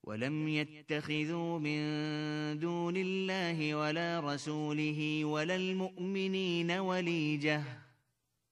ولم يتخذوا من دون الله ولا رسوله ولا المؤمنين وليجة